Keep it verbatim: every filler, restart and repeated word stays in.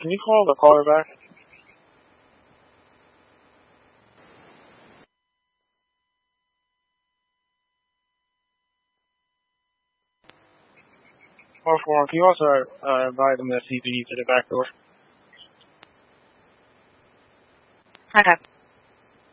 Can you call the caller back? Or for can you also uh, advise them that C P D to the back door? Okay.